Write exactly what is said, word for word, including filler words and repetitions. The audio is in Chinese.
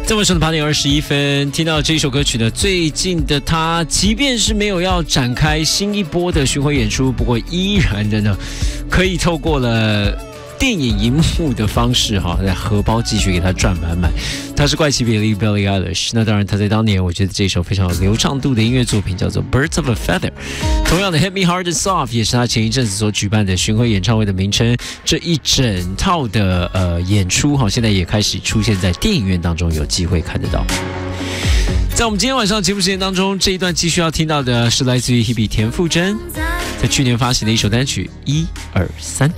这么晚的八点二十一分，听到这首歌曲呢，最近的他，即便是没有要展开新一波的巡回演出，不过依然的呢，可以透过了电影荧幕的方式哈，在荷包继续给他赚满满。他是怪奇比利 Billie Eilish， 那当然他在当年我觉得这首非常有流畅度的音乐作品叫做 Birds of a Feather。同样的 Hit Me Hard and Soft 也是他前一阵子所举办的巡回演唱会的名称。这一整套的呃演出哈，现在也开始出现在电影院当中，有机会看得到。在我们今天晚上节目时间当中，这一段继续要听到的是来自于 Hebe 田馥甄在去年发行的一首单曲一二三。